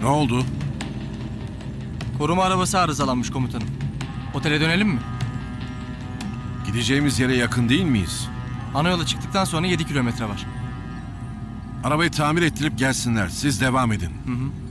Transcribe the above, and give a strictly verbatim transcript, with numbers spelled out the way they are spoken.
Ne oldu? Koruma arabası arızalanmış komutanım. Otele dönelim mi? Gideceğimiz yere yakın değil miyiz? Ana yola çıktıktan sonra yedi kilometre var. Arabayı tamir ettirip gelsinler. Siz devam edin. Hı hı.